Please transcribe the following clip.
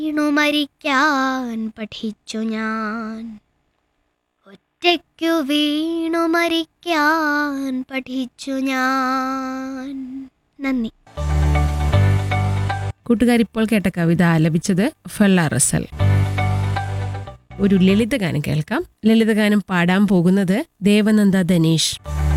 വീണു മരിക്കാൻ പഠിച്ചു ഞാൻ. ഒറ്റയ്ക്കു വീണു മരിക്കാൻ പഠിച്ചു ഞാൻ. നന്ദി. കൂട്ടുകാരിപ്പോൾ കേട്ട കവിത ആലപിച്ചത് ഫെല്ല റസൽ. ഒരു ലളിതഗാനം കേൾക്കാം. ലളിതഗാനം പാടാൻ പോകുന്നത് ദേവനന്ദ ധനീഷ്.